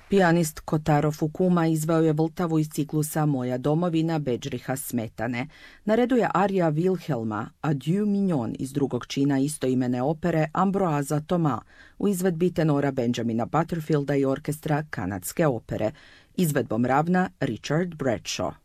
Pijanist Kotaro Fukuma izveo je Vltavu iz ciklusa Moja domovina Bedžriha Smetane. Na redu je arija Wilhelma, Adieu Mignon iz drugog čina istoimene opere Ambroisa Thomas u izvedbi tenora Benjamina Butterfielda i orkestra Kanadske opere. Izvedbom ravna Richard Bradshaw.